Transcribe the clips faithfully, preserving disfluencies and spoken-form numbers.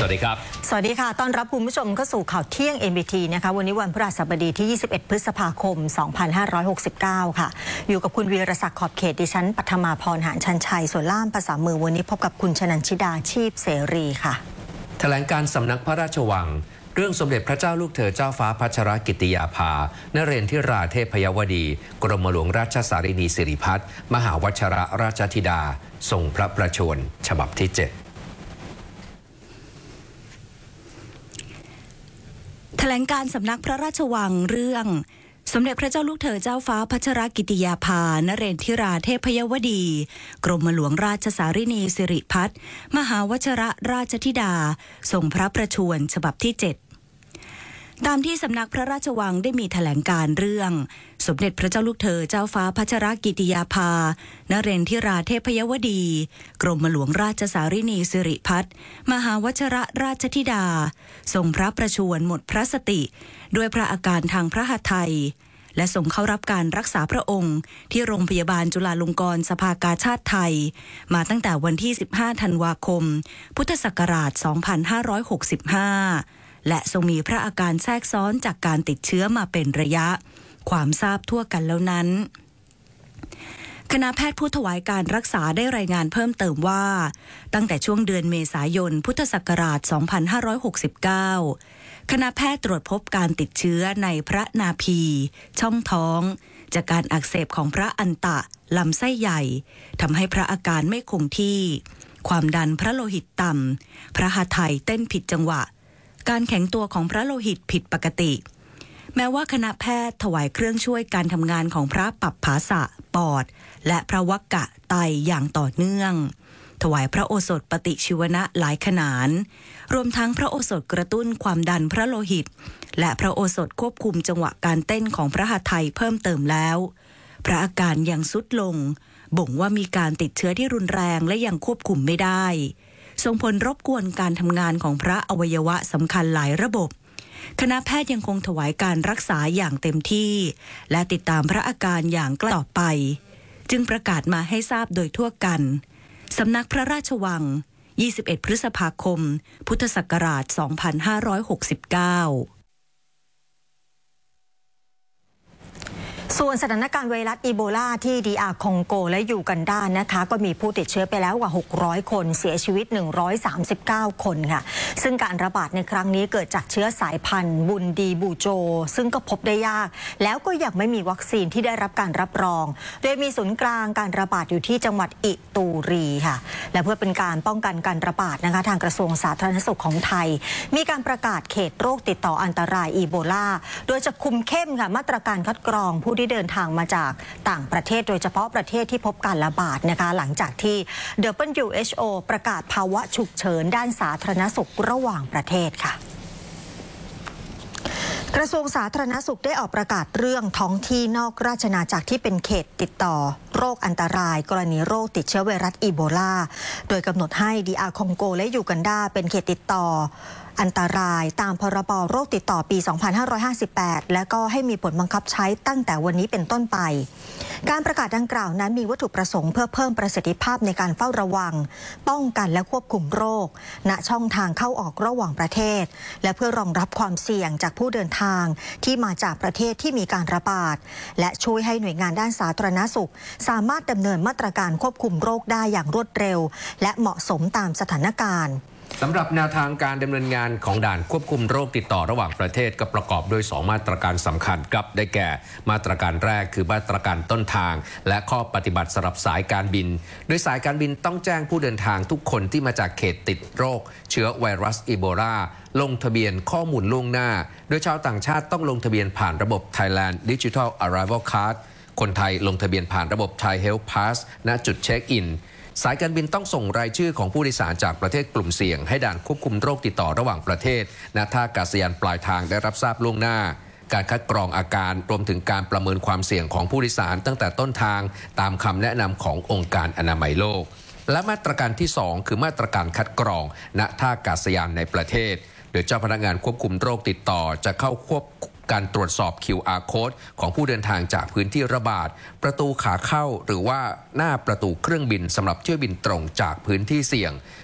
วัสดีครับสวัสดีค่ะต้อนรับคุณผู้ชมเข้าสู่ข่าวเที่ยง เอ็น บี ที นะคะวันนี้วันพฤหัสบดีที่ยี่สิบเอ็ดพฤษภาคมสองพันห้าร้อยหกสิบเก้าค่ะอยู่กับคุณวีรศักดิ์ขอบเขตดิฉันปัทมาพรหานชันชัยส่วนล่ามภาษามือวันนี้พบกับคุณชนันชิดาชีพเสรีค่ะแถลงการสำนักพระราชวังเรื่องสมเด็จพระเจ้าลูกเธอเจ้าฟ้าพัชรกิติยาภานเรนทิราเทพยวดีกรมหลวงราชสารินีสิริพัฒน์มหาวชิรราชธิดาทรงพระประชวรฉบับที่เจ็ดแถลงการสำนักพระราชวังเรื่องสมเด็จพระเจ้าลูกเธอเจ้าฟ้าพัชรกิติยาภานเรนทิราเทพยวดีกรมหลวงราชสารินีสิริพัฒน์มหาวชิรราชธิดาทรงพระประชวรฉบับที่เจ็ดตามที่สำนักพระราชวังได้มีแถลงการเรื่องสมเด็จพระเจ้าลูกเธอเจ้าฟ้าพัชรกิติยาภานเรนทิราเทพยวดีกรมหลวงราชสารินีสิริพัฒน์มหาวชิรราชธิดาทรงพระประชวรหมดพระสติด้วยพระอาการทางพระหัตถ์ไทยและส่งเข้ารับการรักษาพระองค์ที่โรงพยาบาลจุฬาลงกรณ์สภากาชาดไทยมาตั้งแต่วันที่สิบห้าธันวาคมพุทธศักราชสองพันห้าร้อยหกสิบห้าและทรงมีพระอาการแทรกซ้อนจากการติดเชื้อมาเป็นระยะความทราบทั่วกันแล้วนั้นคณะแพทย์ผู้ถวายการรักษาได้รายงานเพิ่มเติมว่าตั้งแต่ช่วงเดือนเมษายนพุทธศักราชสองพันห้าร้อยหกสิบเก้าคณะแพทย์ตรวจพบการติดเชื้อในพระนาภีช่องท้องจากการอักเสบของพระอันตะลำไส้ใหญ่ทำให้พระอาการไม่คงที่ความดันพระโลหิตต่ำพระหัตถ์ไทยเต้นผิดจังหวะการแข็งตัวของพระโลหิตผิดปกติแม้ว่าคณะแพทย์ถวายเครื่องช่วยการทำงานของพระปัปภาสะปอดและพระวักกะไตอย่างต่อเนื่องถวายพระโอสถปฏิชีวนะหลายขนานรวมทั้งพระโอสถกระตุ้นความดันพระโลหิตและพระโอสถควบคุมจังหวะการเต้นของพระหัตถ์ไทยเพิ่มเติมแล้วพระอาการยังทรุดลงบ่งว่ามีการติดเชื้อที่รุนแรงและยังควบคุมไม่ได้ส่งผลรบกวนการทำงานของพระอวัยวะสำคัญหลายระบบคณะแพทย์ยังคงถวายการรักษาอย่างเต็มที่และติดตามพระอาการอย่างใกล้ต่อไปจึงประกาศมาให้ทราบโดยทั่วกันสำนักพระราชวังยี่สิบเอ็ดพฤษภาคมพุทธศักราชสองพันห้าร้อยหกสิบเก้าส่วนสถานการณ์ไวรัสอีโบลาที่ดีอาร์คองโกและยูกันดานะคะก็มีผู้ติดเชื้อไปแล้วกว่าหกร้อยคนเสียชีวิตหนึ่งร้อยสามสิบเก้าคนค่ะซึ่งการระบาดในครั้งนี้เกิดจากเชื้อสายพันธุ์บุนดีบูโจซึ่งก็พบได้ยากแล้วก็ยังไม่มีวัคซีนที่ได้รับการรับรองโดยมีศูนย์กลางการระบาดอยู่ที่จังหวัดอิตูรีค่ะและเพื่อเป็นการป้องกันการระบาดนะคะทางกระทรวงสาธารณสุขของไทยมีการประกาศเขตโรคติดต่ออันตรายอีโบลาโดยจะคุมเข้มค่ะมาตรการคัดกรองผู้ที่เดินทางมาจากต่างประเทศโดยเฉพาะประเทศที่พบการระบาดนะคะหลังจากที่ ดับเบิลยู เอช โอ ประกาศภาวะฉุกเฉินด้านสาธารณสุขระหว่างประเทศค่ะกระทรวงสาธารณสุขได้ออกประกาศเรื่องท้องที่นอกราชอาณาจักรที่เป็นเขตติดต่อโรคอันตรายกรณีโรคติดเชื้อไวรัสอีโบลาโดยกำหนดให้ดีอาร์คองโกและยูกันดาเป็นเขตติดต่ออันตรายตามพรบโรคติดต่อปีสองพันห้าร้อยห้าสิบแปดและก็ให้มีผลบังคับใช้ตั้งแต่วันนี้เป็นต้นไปการประกาศดังกล่าวนั้นมีวัตถุประสงค์เพื่อเพิ่มประสิทธิภาพในการเฝ้าระวังป้องกันและควบคุมโรคณช่องทางเข้าออกระหว่างประเทศและเพื่อรองรับความเสี่ยงจากผู้เดินทางที่มาจากประเทศที่มีการระบาดและช่วยให้หน่วยงานด้านสาธารณสุขสามารถดำเนินมาตรการควบคุมโรคได้อย่างรวดเร็วและเหมาะสมตามสถานการณ์สำหรับแนวทางการดำเนินงานของด่านควบคุมโรคติดต่อระหว่างประเทศก็ประกอบด้วยสองมาตรการสำคัญครับได้แก่มาตรการแรกคือมาตรการต้นทางและข้อปฏิบัติสำหรับสายการบินโดยสายการบินต้องแจ้งผู้เดินทางทุกคนที่มาจากเขตติดโรคเชื้อไวรัสอีโบลาลงทะเบียนข้อมูลล่วงหน้าโดยชาวต่างชาติต้องลงทะเบียนผ่านระบบ Thailand Digital Arrival Card คนไทยลงทะเบียนผ่านระบบ Thai Health Pass ณจุดเช็คอินสายการบินต้องส่งรายชื่อของผู้โดยสารจากประเทศกลุ่มเสี่ยงให้ด่านควบคุมโรคติดต่อระหว่างประเทศณท่าอากาศยานปลายทางได้รับทราบล่วงหน้าการคัดกรองอาการรวมถึงการประเมินความเสี่ยงของผู้โดยสารตั้งแต่ต้นทางตามคำแนะนำขององค์การอนามัยโลกและมาตรการที่สองคือมาตรการคัดกรองณท่าอากาศยานในประเทศโดยเจ้าพนักงานควบคุมโรคติดต่อจะเข้าควบ การตรวจสอบ คิว อาร์ Code ของผู้เดินทางจากพื้นที่ระบาดประตูขาเข้าหรือว่าหน้าประตูเครื่องบินสำหรับเที่ยวบินตรงจากพื้นที่เสี่ยง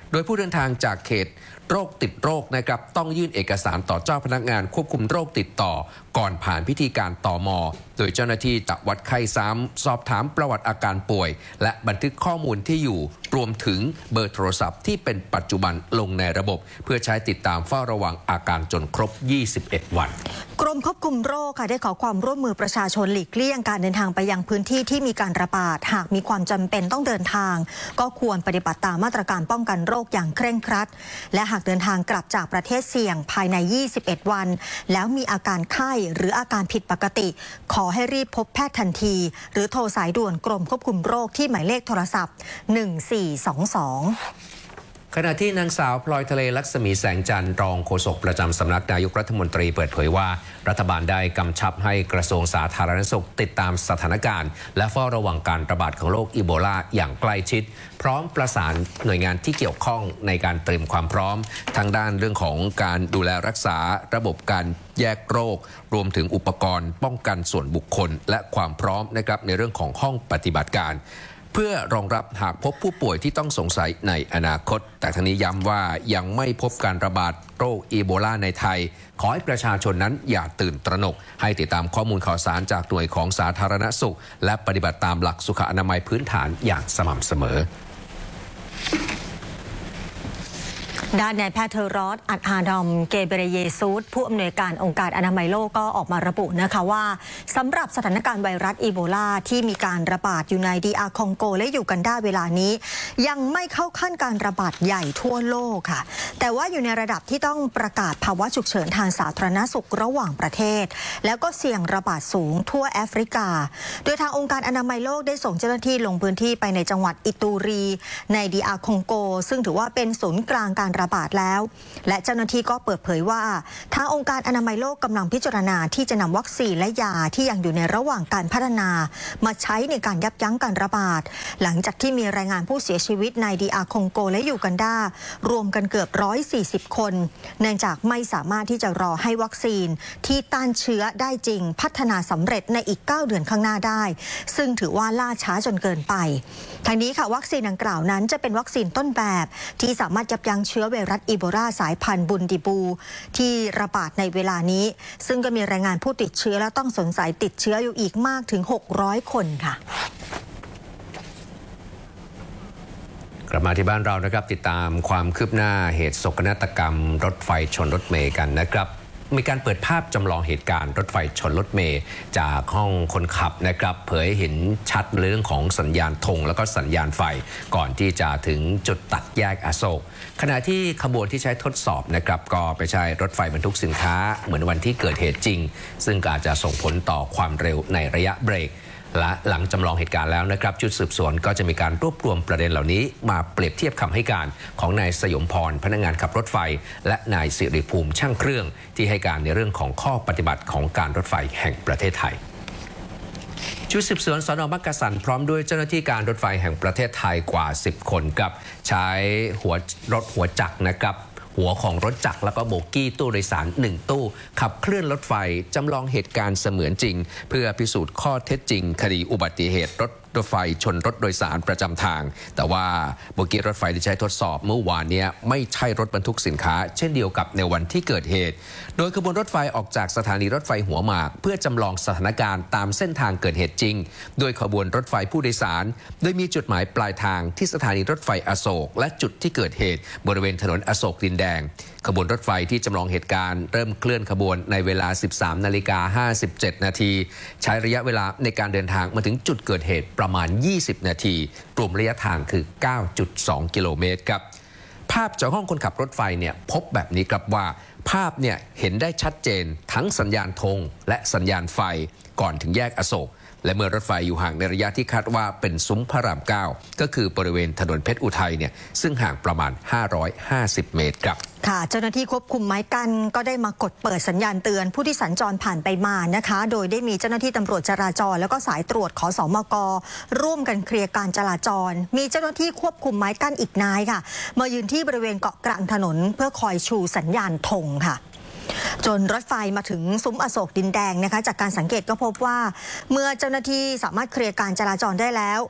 โดยผู้เดินทางจากเขตโรคติดโรคนะครับต้องยื่นเอกสารต่อเจ้าพนักงานควบคุมโรคติดต่อก่อนผ่านพิธีการตม.โดยเจ้าหน้าที่จะวัดไข้ซ้ำสอบถามประวัติอาการป่วยและบันทึกข้อมูลที่อยู่รวมถึงเบอร์โทรศัพท์ที่เป็นปัจจุบันลงในระบบเพื่อใช้ติดตามเฝ้าระวังอาการจนครบยี่สิบเอ็ดวันกรมควบคุมโรคค่ะได้ขอความร่วมมือประชาชนหลีกเลี่ยงการเดินทางไปยังพื้นที่ที่มีการระบาดหากมีความจำเป็นต้องเดินทางก็ควรปฏิบัติตามมาตรการป้องกันโรคอย่างเคร่งครัดและหากเดินทางกลับจากประเทศเสี่ยงภายในยี่สิบเอ็ดวันแล้วมีอาการไข้หรืออาการผิดปกติขอให้รีบพบแพทย์ทันทีหรือโทรสายด่วนกรมควบคุมโรคที่หมายเลขโทรศัพท์หนึ่งสี่สองสองขณะที่นางสาวพลอยทะเลลักษมีแสงจันทร์รองโฆษกประจำสำนักนายกรัฐมนตรีเปิดเผยว่ารัฐบาลได้กำชับให้กระทรวงสาธารณสุขติดตามสถานการณ์และเฝ้าระวังการระบาดของโรคอีโบลาอย่างใกล้ชิดพร้อมประสานหน่วยงานที่เกี่ยวข้องในการเตรียมความพร้อมทางด้านเรื่องของการดูแลรักษาระบบการแยกโรครวมถึงอุปกรณ์ป้องกันส่วนบุคคลและความพร้อมนะครับในเรื่องของห้องปฏิบัติการเพื่อรองรับหากพบผู้ป่วยที่ต้องสงสัยในอนาคตแต่ทั้งนี้ย้ำว่ายังไม่พบการระบาดโรคอีโบลาในไทยขอให้ประชาชนนั้นอย่าตื่นตระหนกให้ติดตามข้อมูลข่าวสารจากหน่วยของสาธารณสุขและปฏิบัติตามหลักสุขอนามัยพื้นฐานอย่างสม่ำเสมอด้านนายแพทย์เทอรอสอัดฮาดอมเกเบเรเยซูสผู้อำนวยการองค์การอนามัยโลกก็ออกมาระบุนะคะว่าสำหรับสถานการณ์ไวรัสอีโบลาที่มีการระบาดอยู่ในดีอาร์คองโกและยูกันดาเวลานี้ยังไม่เข้าขั้นการระบาดใหญ่ทั่วโลกค่ะแต่ว่าอยู่ในระดับที่ต้องประกาศภาวะฉุกเฉินทางสาธารณสุขระหว่างประเทศแล้วก็เสี่ยงระบาดสูงทั่วแอฟริกาโดยทางองค์การอนามัยโลกได้ส่งเจ้าหน้าที่ลงพื้นที่ไปในจังหวัดอิตูรีในดีอาร์คองโกซึ่งถือว่าเป็นศูนย์กลางการระบาดแล้วและเจ้าหน้าที่ก็เปิดเผยว่าทางองค์การอนามัยโลกกำลังพิจารณาที่จะนำวัคซีนและยาที่ยังอยู่ในระหว่างการพัฒนามาใช้ในการยับยั้งการระบาดหลังจากที่มีรายงานผู้เสียชีวิตในดีอาร์คองโกและยูกันดารวมกันเกือบหนึ่งร้อยสี่สิบคนเนื่องจากไม่สามารถที่จะรอให้วัคซีนที่ต้านเชื้อได้จริงพัฒนาสำเร็จในอีกเก้าเดือนข้างหน้าได้ซึ่งถือว่าล่าช้าจนเกินไปทางนี้ค่ะวัคซีนดังกล่าวนั้นจะเป็นวัคซีนต้นแบบที่สามารถยับยั้งเชื้อไวรัสอีโบลาสายพันธุ์บุนดิบูที่ระบาดในเวลานี้ซึ่งก็มีรายงานผู้ติดเชื้อและต้องสงสัยติดเชื้ออยู่อีกมากถึงหกร้อยคนค่ะกลับมาที่บ้านเรานะครับติดตามความคืบหน้าเหตุโศกนาฏกรรมรถไฟชนรถเมล์กันนะครับมีการเปิดภาพจำลองเหตุการณ์รถไฟชนรถเมล์จากห้องคนขับนะครับเผยเห็นชัดเรื่องของสัญญาณธงแล้วก็สัญญาณไฟก่อนที่จะถึงจุดตัดแยกอโศกขณะที่ขบวนที่ใช้ทดสอบนะครับก็ไปใช้รถไฟบรรทุกสินค้าเหมือนวันที่เกิดเหตุจริงซึ่งอาจจะส่งผลต่อความเร็วในระยะเบรกและหลังจำลองเหตุการณ์แล้วนะครับชุดสืบสวนก็จะมีการรวบรวมประเด็นเหล่านี้มาเปรียบเทียบคำให้การของนายสยมพรพนักงานขับรถไฟและนายสิริภูมิช่างเครื่องที่ให้การในเรื่องของข้อปฏิบัติของการรถไฟแห่งประเทศไทยชุดสืบสวนสน.มักกะสันพร้อมด้วยเจ้าหน้าที่การรถไฟแห่งประเทศไทยกว่าสิบคนกับใช้หัวรถหัวจักรนะครับหัวของรถจักรแล้วก็โบกี้ตู้โดยสารหนึ่งตู้ขับเคลื่อนรถไฟจำลองเหตุการณ์เสมือนจริงเพื่อพิสูจน์ข้อเท็จจริงคดีอุบัติเหตุรถรถไฟชนรถโดยสารประจำทางแต่ว่าโบกี้รถไฟที่ใช้ทดสอบเมื่อวานนี้ไม่ใช่รถบรรทุกสินค้าเช่นเดียวกับในวันที่เกิดเหตุโดยขบวนรถไฟออกจากสถานีรถไฟหัวหมากเพื่อจำลองสถานการณ์ตามเส้นทางเกิดเหตุจริงโดยขบวนรถไฟผู้โดยสารโดยมีจุดหมายปลายทางที่สถานีรถไฟอโศกและจุดที่เกิดเหตุบริเวณถนนอโศกดินแดงขบวนรถไฟที่จำลองเหตุการณ์เริ่มเคลื่อนขบวนในเวลา สิบสามนาฬิกาห้าสิบเจ็ดนาทีใช้ระยะเวลาในการเดินทางมาถึงจุดเกิดเหตุประมาณยี่สิบนาทีรวมระยะทางคือ เก้าจุดสองกิโลเมตรครับภาพจากห้องคนขับรถไฟเนี่ยพบแบบนี้ครับว่าภาพเนี่ยเห็นได้ชัดเจนทั้งสัญญาณธงและสัญญาณไฟก่อนถึงแยกอโศกและเมื่อรถไฟอยู่ห่างในระยะที่คาดว่าเป็นซุ้มพระรามเก้าก็คือบริเวณถนนเพชรอุทัยเนี่ยซึ่งห่างประมาณห้าร้อยห้าสิบเมตรครับค่ะเจ้าหน้าที่ควบคุมไม้กั้นก็ได้มากดเปิดสัญญาณเตือนผู้ที่สัญจรผ่านไปมานะคะโดยได้มีเจ้าหน้าที่ตำรวจจราจรแล้วก็สายตรวจขสมกร่วมกันเคลียร์การจราจรมีเจ้าหน้าที่ควบคุมไม้กั้นอีกนายค่ะมายืนที่บริเวณเกาะกลางถนนเพื่อคอยชูสัญญาณธงค่ะจนรถไฟมาถึงซุ้มอโศกดินแดงนะคะจากการสังเกตก็พบว่าเมื่อเจ้าหน้าที่สามารถเคลียร์การจราจรได้แล้ว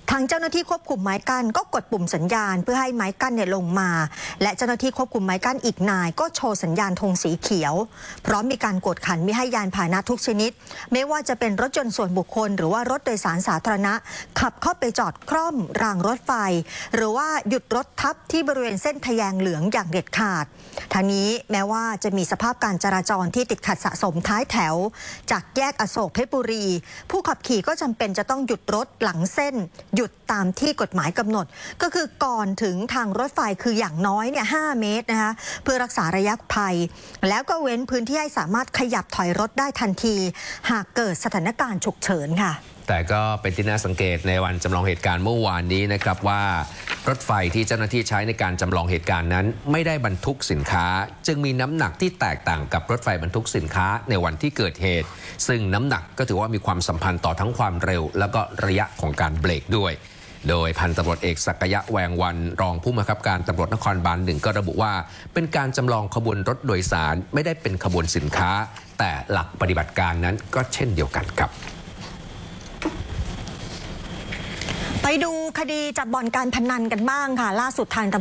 ทางเจ้าหน้าที่ควบคุมไม้กั้นก็กดปุ่มสัญญาณเพื่อให้ไม้กั้นเนี่ยลงมาและเจ้าหน้าที่ควบคุมไม้กั้นอีกนายก็โชว์สัญญาณธงสีเขียวพร้อมมีการกดขันไม่ให้ยานพาหนะทุกชนิดไม่ว่าจะเป็นรถยนต์ส่วนบุคคลหรือว่ารถโดยสารสาธารณะขับเข้าไปจอดคร่อมรางรถไฟหรือว่าหยุดรถทับที่บริเวณเส้นทแยงเหลืองอย่างเด็ดขาดทางนี้แม้ว่าจะมีสภาพการจราจรที่ติดขัดสะสมท้ายแถวจากแยกอโศกเพชรบุรีผู้ขับขี่ก็จำเป็นจะต้องหยุดรถหลังเส้นหยุดตามที่กฎหมายกำหนดก็คือก่อนถึงทางรถไฟคืออย่างน้อยเนี่ยห้าเมตรนะคะเพื่อรักษาระยะภัยแล้วก็เว้นพื้นที่ให้สามารถขยับถอยรถได้ทันทีหากเกิดสถานการณ์ฉุกเฉินค่ะแต่ก็เป็นที่น่าสังเกตในวันจำลองเหตุการณ์เมื่อวานนี้นะครับว่ารถไฟที่เจ้าหน้าที่ใช้ในการจำลองเหตุการณ์นั้นไม่ได้บรรทุกสินค้าจึงมีน้ำหนักที่แตกต่างกับรถไฟบรรทุกสินค้าในวันที่เกิดเหตุซึ่งน้ำหนักก็ถือว่ามีความสัมพันธ์ต่อทั้งความเร็วแล้วก็ระยะของการเบรกด้วยโดยพันตำรวจเอกศักยะแวงวันรองผู้บังคับการตำรวจนครบาลหนึ่งก็ระบุว่าเป็นการจำลองขบวนรถโดยสารไม่ได้เป็นขบวนสินค้าแต่หลักปฏิบัติการนั้นก็เช่นเดียวกันครับไปดูคดีจับบ่อนการพนันกันบ้างค่ะล่าสุดทาง